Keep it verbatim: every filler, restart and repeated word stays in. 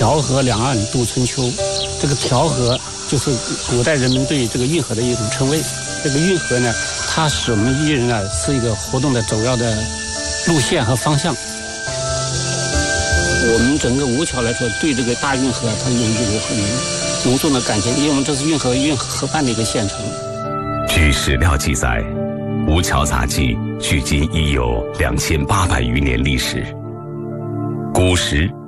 调和两岸度春秋。这个调和就是古代人们对这个运河的一种称谓。这个运河呢，它使我们艺人呢是一个活动的主要的路线和方向。我们整个吴桥来说，对这个大运河它有一个很浓重的感情，因为我们这是运河运河河畔的一个县城。 据史料记载，吴桥杂技距今已有两千八百余年历史。古时